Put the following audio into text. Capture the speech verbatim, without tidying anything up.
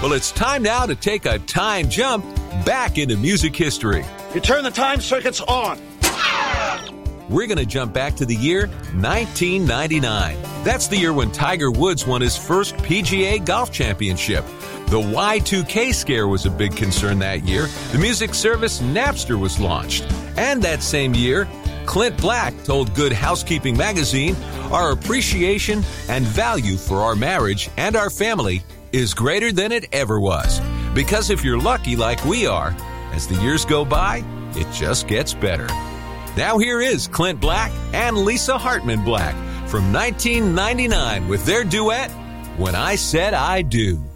Well, it's time now to take a time jump back into music history. You turn the time circuits on. We're going to jump back to the year nineteen ninety-nine. That's the year when Tiger Woods won his first P G A Golf Championship. The Y two K scare was a big concern that year. The music service Napster was launched. And that same year, Clint Black told Good Housekeeping magazine, "Our appreciation and value for our marriage and our family is greater than it ever was. Because if you're lucky like we are, as the years go by, it just gets better." Now here is Clint Black and Lisa Hartman Black from nineteen ninety-nine with their duet, "When I Said I Do."